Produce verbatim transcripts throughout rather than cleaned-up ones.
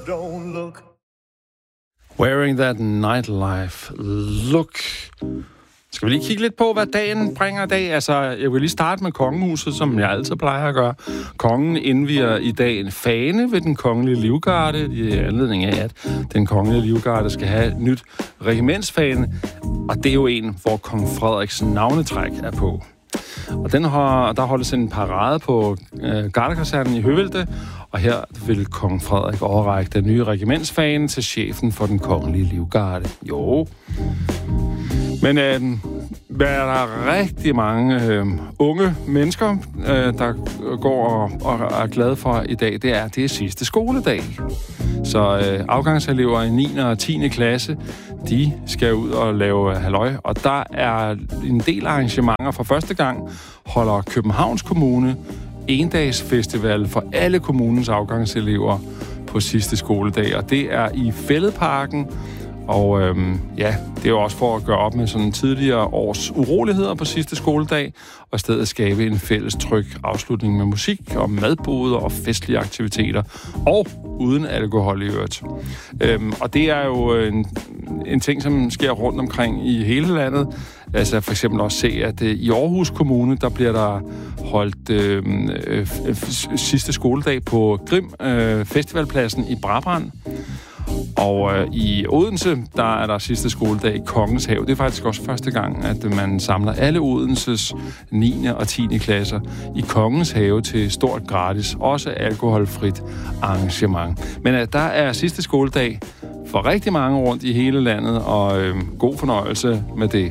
don't look. Wearing that nightlife look. Skal vi lige kigge lidt på, hvad dagen bringer i dag? Altså, jeg vil lige starte med kongehuset, som jeg altid plejer at gøre. Kongen indvier i dag en fane ved den kongelige livgarde, i anledning af, at den kongelige livgarde skal have et nyt regimentsfane. Og det er jo en, hvor kong Frederiks navnetræk er på. Og den har, der holdes en parade på øh, gardekasernen i Høvelte, og her vil kong Frederik overrække den nye regimentsfane til chefen for den kongelige livgarde. Jo. Men øh, hvad er der rigtig mange øh, unge mennesker, øh, der går og, og er glade for i dag, det er, det er sidste skoledag. Så øh, afgangselever i niende og tiende klasse, de skal ud og lave halløj. Og der er en del arrangementer. For første gang holder Københavns Kommune endagsfestival for alle kommunens afgangselever på sidste skoledag. Og det er i Fælledparken. Og øhm, ja, det er jo også for at gøre op med sådan tidligere års uroligheder på sidste skoledag, og i stedet skabe en fælles tryg afslutning med musik og madboder og festlige aktiviteter, og uden alkohol i øvrigt. Øhm, og det er jo en, en ting, som sker rundt omkring i hele landet. Altså for eksempel også se, at øh, i Aarhus Kommune, der bliver der holdt øh, øh, sidste skoledag på Grim øh, Festivalpladsen i Brabrand. Og øh, i Odense, der er der sidste skoledag i Kongens Have. Det er faktisk også første gang, at man samler alle Odenses niende og tiende klasser i Kongens Have til stort gratis, også alkoholfrit arrangement. Men øh, der er sidste skoledag for rigtig mange rundt i hele landet, og øh, god fornøjelse med det.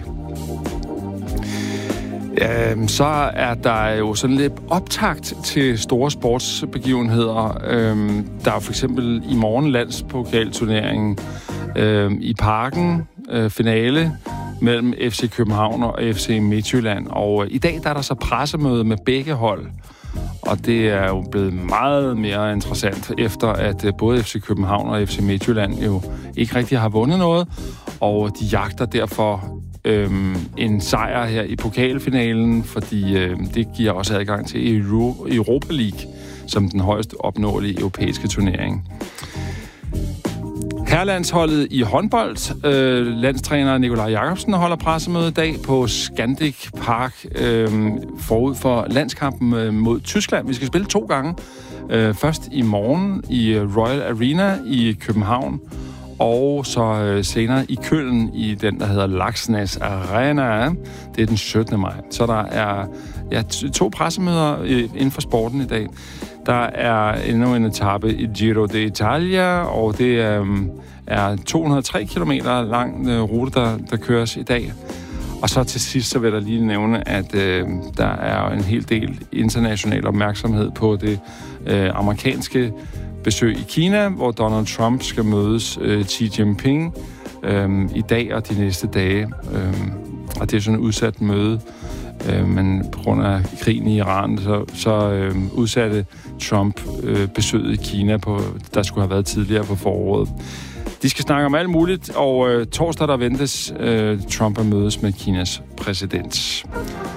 Øhm, så er der jo sådan lidt optakt til store sportsbegivenheder. Øhm, der er for eksempel i morgen landspokalturneringen øhm, i Parken, øh, finale mellem F C København og F C Midtjylland. Og øh, i dag der er der så pressemøde med begge hold. Og det er jo blevet meget mere interessant, efter at øh, både F C København og F C Midtjylland jo ikke rigtig har vundet noget. Og de jagter derfor Øhm, en sejr her i pokalfinalen, fordi øhm, det giver også adgang til Euro- Europa League, som den højst opnåelige europæiske turnering. Herrelandsholdet i håndbold. Øh, landstræner Nikolaj Jakobsen holder pressemøde i dag på Scandic Park øh, forud for landskampen øh, mod Tyskland. Vi skal spille to gange. Øh, først i morgen i Royal Arena i København, og så øh, senere i Køln i den, der hedder Laksnes Arena. Det er den syttende maj. Så der er ja, to pressemøder øh, inden for sporten i dag. Der er endnu en etape i Giro d'Italia, og det øh, er to hundrede og tre kilometer lang øh, rute, der, der køres i dag. Og så til sidst, så vil jeg lige nævne, at øh, der er en hel del international opmærksomhed på det øh, amerikanske besøg i Kina, hvor Donald Trump skal mødes øh, Xi Jinping øh, i dag og de næste dage. Øh, og det er sådan et udsat møde, øh, men på grund af krigen i Iran, så, så øh, udsatte Trump øh, besøget i Kina, på, der skulle have været tidligere på foråret. De skal snakke om alt muligt, og øh, torsdag der ventes øh, Trump at mødes med Kinas præsident.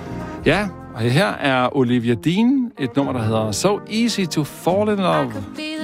Ja, og her er Olivia Dean, et nummer, der hedder So Easy to Fall in Love.